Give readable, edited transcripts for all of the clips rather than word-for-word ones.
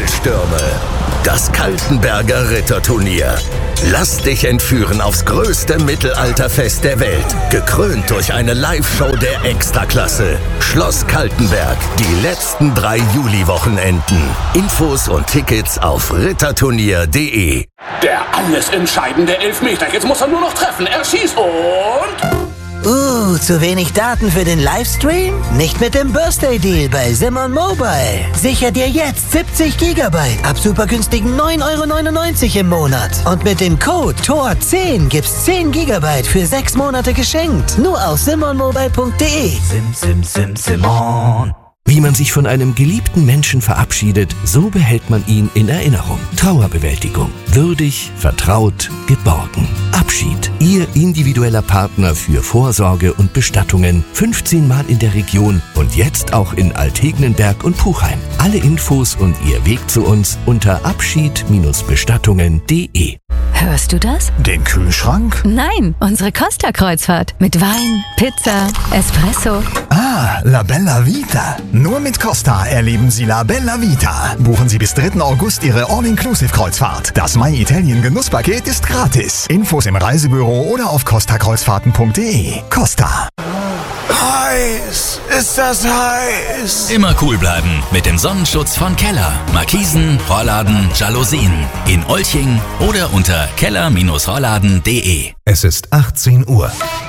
Wirbelstürme. Das Kaltenberger Ritterturnier. Lass dich entführen aufs größte Mittelalterfest der Welt. Gekrönt durch eine Live-Show der Extraklasse. Schloss Kaltenberg. Die letzten 3 Juli-Wochenenden. Infos und Tickets auf ritterturnier.de. Der alles entscheidende Elfmeter. Jetzt muss er nur noch treffen. Er schießt und... zu wenig Daten für den Livestream? Nicht mit dem Birthday Deal bei Simon Mobile. Sicher dir jetzt 70 GB ab super günstigen 9,99 € im Monat. Und mit dem Code TOR10 gibt's 10 GB für 6 Monate geschenkt. Nur auf simonmobile.de. Simon. Wie man sich von einem geliebten Menschen verabschiedet, so behält man ihn in Erinnerung. Trauerbewältigung. Würdig, vertraut, geborgen. Abschied. Ihr individueller Partner für Vorsorge und Bestattungen. 15 Mal in der Region und jetzt auch in Altegnenberg und Puchheim. Alle Infos und Ihr Weg zu uns unter abschied-bestattungen.de. Hörst du das? Den Kühlschrank? Nein, unsere Costa-Kreuzfahrt. Mit Wein, Pizza, Espresso. Ah, La Bella Vita. Nur mit Costa erleben Sie La Bella Vita. Buchen Sie bis 3. August Ihre All-Inclusive-Kreuzfahrt. Das My Italien Genusspaket ist gratis. Infos im Reisebüro oder auf costakreuzfahrten.de. Costa. Heiß! Ist das heiß? Immer cool bleiben mit dem Sonnenschutz von Keller. Markisen, Rollladen, Jalousien. In Olching oder unter keller-rollladen.de. Es ist 18 Uhr.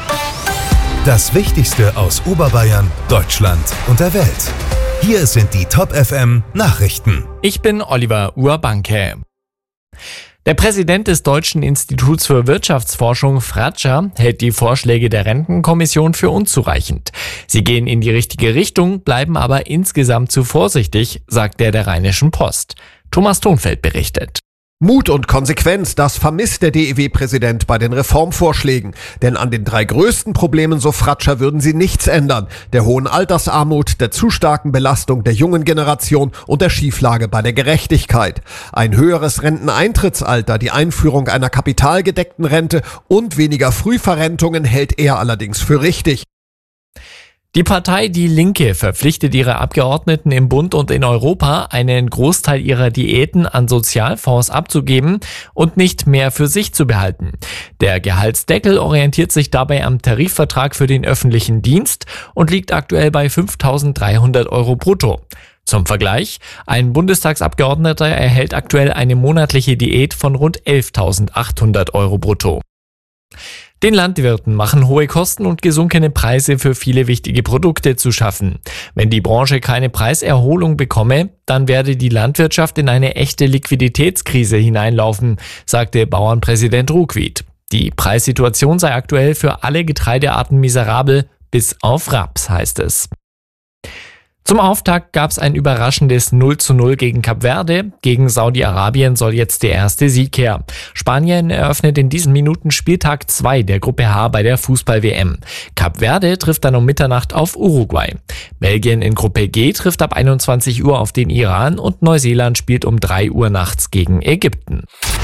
Das Wichtigste aus Oberbayern, Deutschland und der Welt. Hier sind die Top FM Nachrichten. Ich bin Oliver Urbanke. Der Präsident des Deutschen Instituts für Wirtschaftsforschung, Fratscher, hält die Vorschläge der Rentenkommission für unzureichend. Sie gehen in die richtige Richtung, bleiben aber insgesamt zu vorsichtig, sagt er der Rheinischen Post. Thomas Thonfeld berichtet. Mut und Konsequenz, das vermisst der DEW-Präsident bei den Reformvorschlägen. Denn an den 3 größten Problemen, so Fratscher, würden sie nichts ändern. Der hohen Altersarmut, der zu starken Belastung der jungen Generation und der Schieflage bei der Gerechtigkeit. Ein höheres Renteneintrittsalter, die Einführung einer kapitalgedeckten Rente und weniger Frühverrentungen hält er allerdings für richtig. Die Partei Die Linke verpflichtet ihre Abgeordneten im Bund und in Europa, einen Großteil ihrer Diäten an Sozialfonds abzugeben und nicht mehr für sich zu behalten. Der Gehaltsdeckel orientiert sich dabei am Tarifvertrag für den öffentlichen Dienst und liegt aktuell bei 5.300 € brutto. Zum Vergleich, ein Bundestagsabgeordneter erhält aktuell eine monatliche Diät von rund 11.800 € brutto. Den Landwirten machen hohe Kosten und gesunkene Preise für viele wichtige Produkte zu schaffen. Wenn die Branche keine Preiserholung bekomme, dann werde die Landwirtschaft in eine echte Liquiditätskrise hineinlaufen, sagte Bauernpräsident Ruckwied. Die Preissituation sei aktuell für alle Getreidearten miserabel, bis auf Raps, heißt es. Zum Auftakt gab es ein überraschendes 0:0 gegen Kap Verde. Gegen Saudi-Arabien soll jetzt der erste Sieg her. Spanien eröffnet in diesen Minuten Spieltag 2 der Gruppe H bei der Fußball-WM. Kap Verde trifft dann um Mitternacht auf Uruguay. Belgien in Gruppe G trifft ab 21 Uhr auf den Iran und Neuseeland spielt um 3 Uhr nachts gegen Ägypten.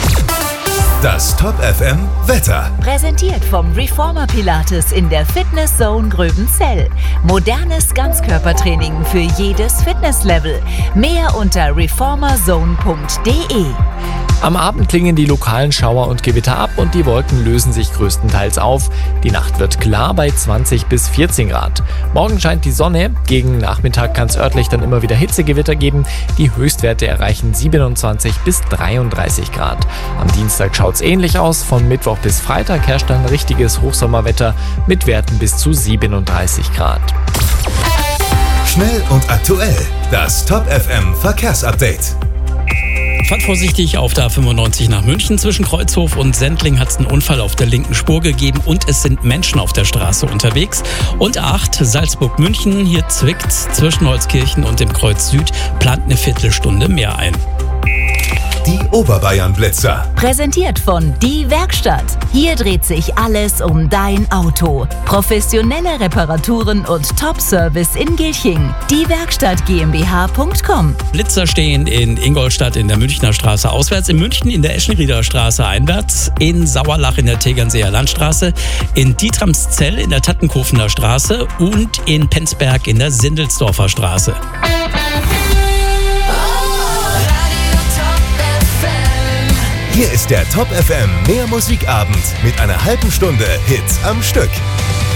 Das Top FM Wetter. Präsentiert vom Reformer Pilates in der Fitness Zone Gröbenzell. Modernes Ganzkörpertraining für jedes Fitnesslevel. Mehr unter reformerzone.de. Am Abend klingen die lokalen Schauer und Gewitter ab und die Wolken lösen sich größtenteils auf. Die Nacht wird klar bei 20 bis 14 Grad. Morgen scheint die Sonne. Gegen Nachmittag kann es örtlich dann immer wieder Hitzegewitter geben. Die Höchstwerte erreichen 27 bis 33 Grad. Am Dienstag schaut es ähnlich aus. Von Mittwoch bis Freitag herrscht dann richtiges Hochsommerwetter mit Werten bis zu 37 Grad. Schnell und aktuell. Das Top FM Verkehrsupdate. Fahrt vorsichtig auf der A95 nach München. Zwischen Kreuzhof und Sendling hat es einen Unfall auf der linken Spur gegeben und es sind Menschen auf der Straße unterwegs. Und A8 Salzburg-München, hier zwickt zwischen Holzkirchen und dem Kreuz Süd, plant eine Viertelstunde mehr ein. Die Oberbayern-Blitzer. Präsentiert von Die Werkstatt. Hier dreht sich alles um dein Auto. Professionelle Reparaturen und Top-Service in Gilching. Diewerkstatt GmbH.com. Blitzer stehen in Ingolstadt in der Münchner Straße auswärts, in München in der Eschenrieder Straße einwärts, in Sauerlach in der Tegernseer Landstraße, in Dietramszell in der Tattenkofener Straße und in Penzberg in der Sindelsdorfer Straße. ist der Top FM Mehr Musikabend mit einer halben Stunde Hits am Stück.